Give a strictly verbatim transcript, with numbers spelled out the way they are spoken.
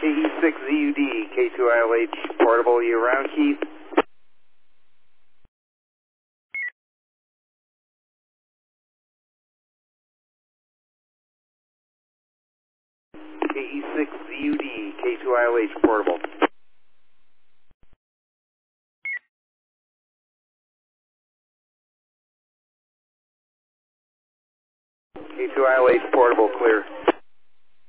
E six Z U D, K two I L H, portable, you around, Keith? K E six Z U D, K two I L H, portable. K two I L H, portable, clear.